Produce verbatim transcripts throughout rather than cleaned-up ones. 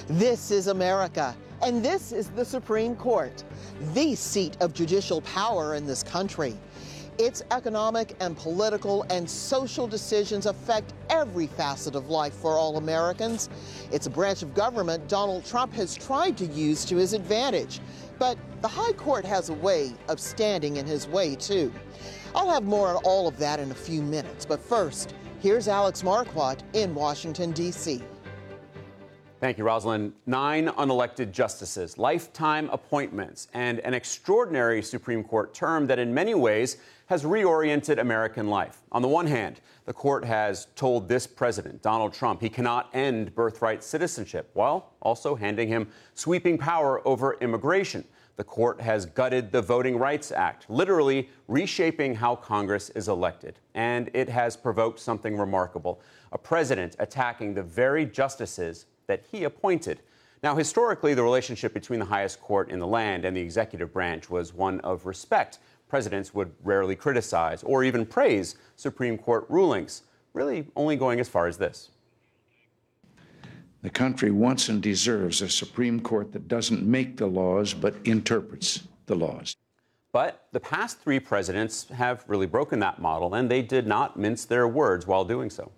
This is America, and this is the Supreme Court, the seat of judicial power in this country. Its economic and political and social decisions affect every facet of life for all Americans. It's a branch of government Donald Trump has tried to use to his advantage. But the High Court has a way of standing in his way, too. I'll have more on all of that in a few minutes. But first, here's Alex Marquardt in Washington, D C Thank you, Rosalind. Nine unelected justices, lifetime appointments, and an extraordinary Supreme Court term that in many ways has reoriented American life. On the one hand, the court has told this president, Donald Trump, he cannot end birthright citizenship, while also handing him sweeping power over immigration. The court has gutted the Voting Rights Act, literally reshaping how Congress is elected. And it has provoked something remarkable, a president attacking the very justices that he appointed. Now, historically, the relationship between the highest court in the land and the executive branch was one of respect. Presidents would rarely criticize or even praise Supreme Court rulings, really only going as far as this. The country wants and deserves a Supreme Court that doesn't make the laws, but interprets the laws. But the past three presidents have really broken that model, and they did not mince their words while doing so.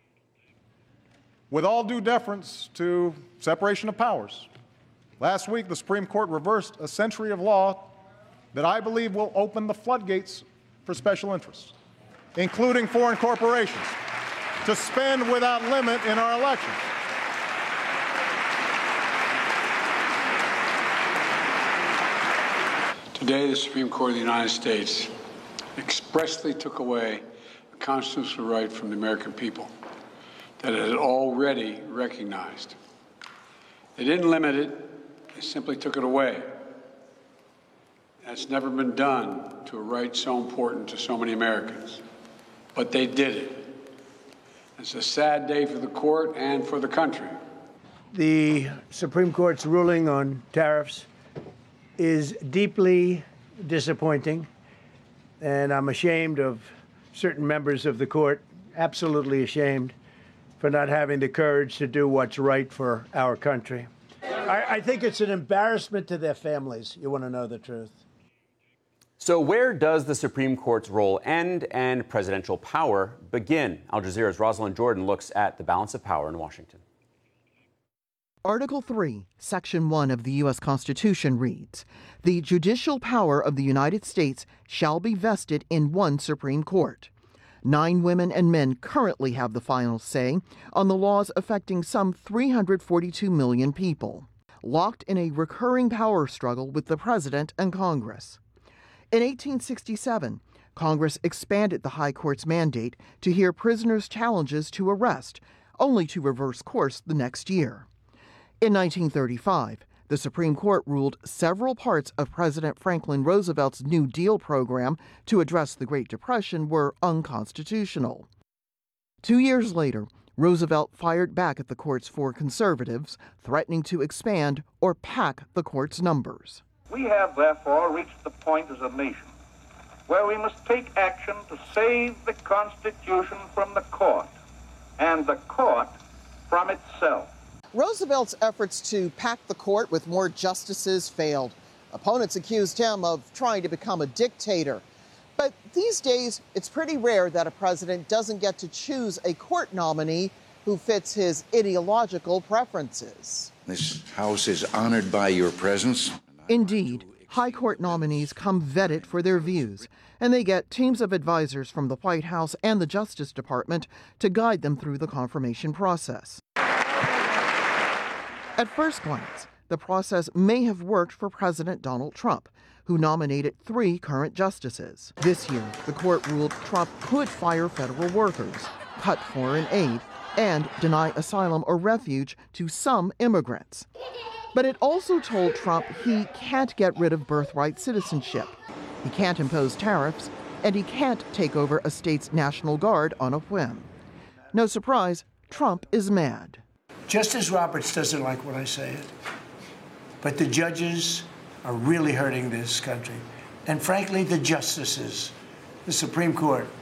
With all due deference to separation of powers, last week the Supreme Court reversed a century of law that I believe will open the floodgates for special interests, including foreign corporations, to spend without limit in our elections. Today, the Supreme Court of the United States expressly took away a constitutional right from the American people that it had already recognized. They didn't limit it, they simply took it away. That's never been done to a right so important to so many Americans, but they did it. It's a sad day for the court and for the country. The Supreme Court's ruling on tariffs is deeply disappointing, and I'm ashamed of certain members of the court, absolutely ashamed, for not having the courage to do what's right for our country. I, I think it's an embarrassment to their families. You want to know the truth. So where does the Supreme Court's role end and presidential power begin? Al Jazeera's Rosalind Jordan looks at the balance of power in Washington. Article three, Section one of the U S Constitution reads, "The judicial power of the United States shall be vested in one Supreme Court." Nine women and men currently have the final say on the laws affecting some three hundred forty-two million people, locked in a recurring power struggle with the president and Congress. In eighteen sixty-seven, Congress expanded the High Court's mandate to hear prisoners' challenges to arrest, only to reverse course the next year. In nineteen thirty-five, the Supreme Court ruled several parts of President Franklin Roosevelt's New Deal program to address the Great Depression were unconstitutional. Two years later, Roosevelt fired back at the courts for conservatives, threatening to expand or pack the court's numbers. We have, therefore, reached the point as a nation where we must take action to save the Constitution from the court and the court from itself. Roosevelt's efforts to pack the court with more justices failed. Opponents accused him of trying to become a dictator. But these days, it's pretty rare that a president doesn't get to choose a court nominee who fits his ideological preferences. This House is honored by your presence. Indeed, High Court nominees come vetted for their views, and they get teams of advisors from the White House and the Justice Department to guide them through the confirmation process. At first glance, the process may have worked for President Donald Trump, who nominated three current justices. This year, the court ruled Trump could fire federal workers, cut foreign aid, and deny asylum or refuge to some immigrants. But it also told Trump he can't get rid of birthright citizenship, he can't impose tariffs, and he can't take over a state's National Guard on a whim. No surprise, Trump is mad. Justice Roberts doesn't like when I say it, but the judges are really hurting this country. And frankly, the justices, the Supreme Court,